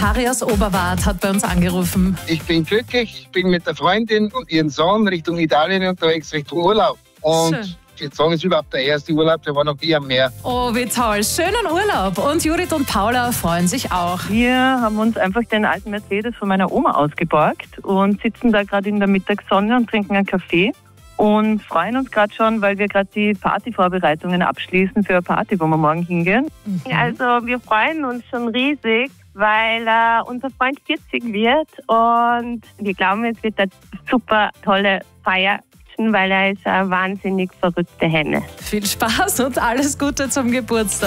Harry aus Oberwart hat bei uns angerufen. Ich bin glücklich, ich bin mit der Freundin und ihrem Sohn Richtung Italien unterwegs, Richtung Urlaub. Und Schön. jetzt sagen, es ist überhaupt der erste Urlaub, der war noch nie am Meer. Oh, wie toll. Schönen Urlaub. Und Judith und Paula freuen sich auch. Wir haben uns einfach den alten Mercedes von meiner Oma ausgeborgt und sitzen da gerade in der Mittagssonne und trinken einen Kaffee und freuen uns gerade schon, weil wir gerade die Partyvorbereitungen abschließen für eine Party, wo wir morgen hingehen. Also wir freuen uns schon riesig, weil unser Freund 40 wird und wir glauben, es wird eine super tolle Feier, weil er ist eine wahnsinnig verrückte Henne. Viel Spaß und alles Gute zum Geburtstag.